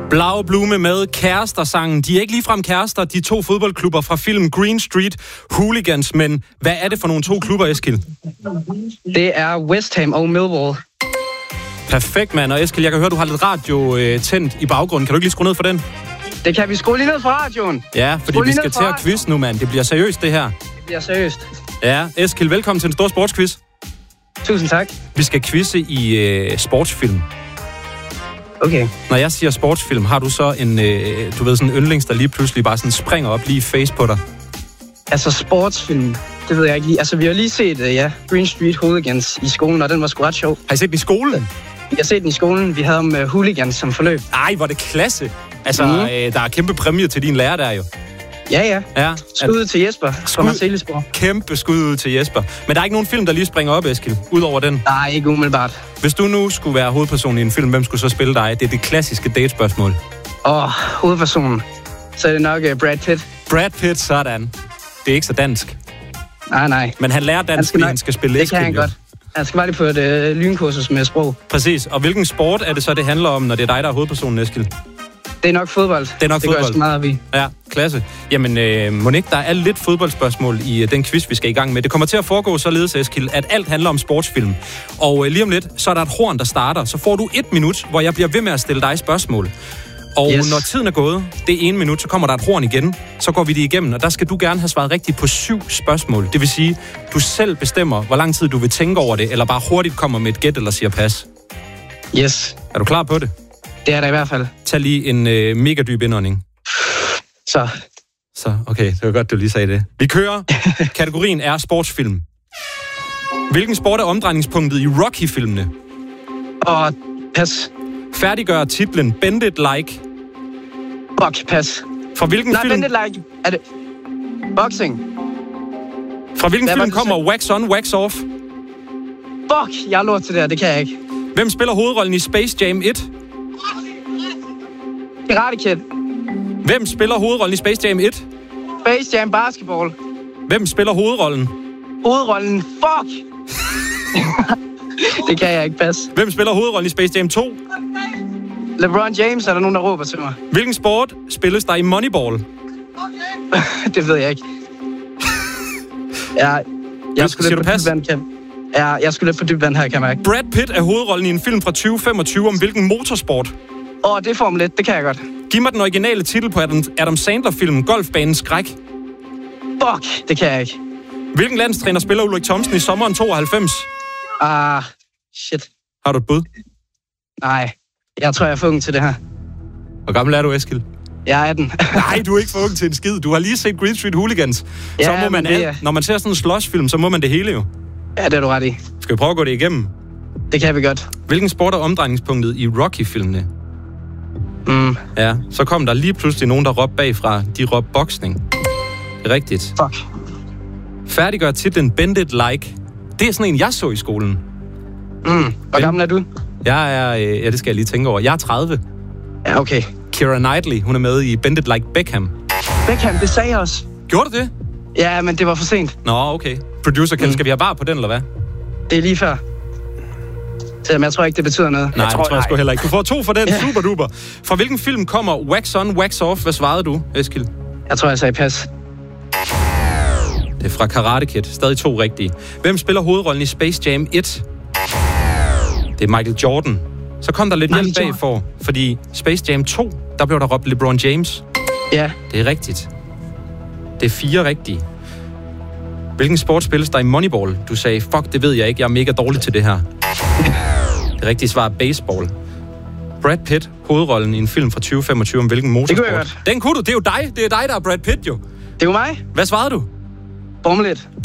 Blau Blume med Kærester-sangen. De er ikke ligefrem kærester, de to fodboldklubber fra filmen Green Street Hooligans. Men hvad er det for nogle to klubber, Eskil? Det er West Ham og Millwall. Perfekt, mand. Og Eskil, jeg kan høre, du har lidt radio tændt i baggrunden. Kan du ikke lige skrue ned for den? Det kan vi skrue lige ned fra radioen. Ja, fordi vi skal til at quiz nu, mand. Det bliver seriøst, det her. Det bliver seriøst. Ja, Eskil, velkommen til en stor sportsquiz. Tusind tak. Vi skal quizze i sportsfilm. Okay. Når jeg siger sportsfilm, har du så en, du ved, sådan en yndlings, der lige pludselig bare sådan springer op lige i face på dig? Altså sportsfilm, det ved jeg ikke lige. Altså vi har lige set, Green Street Hooligans i skolen, og den var sgu ret sjov. Har I set den i skolen? Vi har set den i skolen. Vi havde om hooligans som forløb. Ej, hvor er det klasse. Altså, der er kæmpe præmie til din lærer der jo. Ja. Skud til Jesper fra Marselisborg. Kæmpe skud ud til Jesper. Men der er ikke nogen film, der lige springer op, Eskil, ud over den? Nej, ikke umiddelbart. Hvis du nu skulle være hovedperson i en film, hvem skulle så spille dig? Det er det klassiske datespørgsmål. Hovedpersonen. Så er det nok Brad Pitt. Brad Pitt, sådan. Det er ikke så dansk. Nej. Men han lærer dansk, fordi han skal spille Eskil. Det kan han godt. Han skal bare lige på et lynkursus med sprog. Præcis. Og hvilken sport er det så, det handler om, når det er dig, der er hovedpersonen, Eskil? Det er nok fodbold. Det er nok fodbold. Det gør så meget vi. Ja, klasse. Jamen, Monique, der er lidt fodboldspørgsmål i den quiz, vi skal i gang med. Det kommer til at foregå således, Eskil, at alt handler om sportsfilm. Og lige om lidt, så er der et horn, der starter. Så får du 1 minut, hvor jeg bliver ved med at stille dig spørgsmål. Og når tiden er gået, det er 1 minut, så kommer der et horn igen. Så går vi det igennem, og der skal du gerne have svaret rigtigt på 7 spørgsmål. Det vil sige, du selv bestemmer, hvor lang tid du vil tænke over det, eller bare hurtigt kommer med et gæt eller siger pas. Yes. Er du klar på det? Det er der i hvert fald. Tag lige en mega dyb indånding. Så, okay. Det var godt, du lige sagde det. Vi kører. Kategorien er sportsfilm. Hvilken sport er omdrejningspunktet i Rocky-filmene? Pas. Færdiggør titlen Bend It Like. Pas. Fra hvilken film? Bend It Like. Er det boxing? Fra hvilken film kommer Wax On, Wax Off? Jeg har lort til det her. Det kan jeg ikke. Hvem spiller hovedrollen i Space Jam 1? Karate Kid. Hvem spiller hovedrollen i Space Jam 1? Space Jam Basketball. Hvem spiller hovedrollen? Det kan jeg ikke passe. Hvem spiller hovedrollen i Space Jam 2? LeBron James, er der nogen, der råber til mig? Hvilken sport spilles der i Moneyball? Det ved jeg ikke. Jeg skulle lidt på dybt vand, jeg skulle lidt på dybt vand her, kan jeg mærke. Brad Pitt er hovedrollen i en film fra 2025 om hvilken motorsport? Det er Formel 1, det kan jeg godt. Giv mig den originale titel på Adam Sandler-filmen Golfbanens Skræk. Det kan jeg ikke. Hvilken landstræner spiller Ulrik Thomsen i sommeren 92? Shit. Har du et bud? Nej, jeg tror, jeg er for ung til det her. Hvor gammel er du, Eskil? Jeg er 18. Nej, du er ikke for ung til en skid. Du har lige set Green Street Hooligans. Ja, så må man når man ser sådan en slush-film, så må man det hele jo. Ja, det er du ret i. Skal vi prøve at gå det igennem? Det kan vi godt. Hvilken sport er omdrejningspunktet i Rocky-filmene? Ja, så kom der lige pludselig nogen, der råbte bagfra. De råbte boksning. Det er rigtigt. Færdiggør titlen Bend It Like. Det er sådan en, jeg så i skolen. Hvor gammel er du? Jeg er, det skal jeg lige tænke over. Jeg er 30. Ja, okay. Keira Knightley, hun er med i Bend It Like Beckham. Beckham, det sagde jeg også. Gjorde du det? Ja, men det var for sent. Nå, okay. Producer, skal vi have bar på den, eller hvad? Det er lige før. Men jeg tror ikke, det betyder noget. Nej, det tror jeg sgu heller ikke. Du får 2 for den. Ja. Super duper. Fra hvilken film kommer Wax On, Wax Off? Hvad svarede du, Eskil? Jeg tror, jeg sagde pas. Det er fra Karate Kid. Stadig 2 rigtige. Hvem spiller hovedrollen i Space Jam 1? Det er Michael Jordan. Så kom der lidt hjælp bagfor, fordi Space Jam 2, der blev der råbt LeBron James. Ja. Det er rigtigt. Det er 4 rigtige. Hvilken sport spilles der i Moneyball? Du sagde, det ved jeg ikke. Jeg er mega dårlig til det her. Det rigtige svar er baseball. Brad Pitt, hovedrollen i en film fra 2025 om hvilken motorsport? Det kunne jeg godt. Den kunne du. Det er jo dig. Det er dig, der er Brad Pitt jo. Det er jo mig. Hvad svarede du? Formel 1.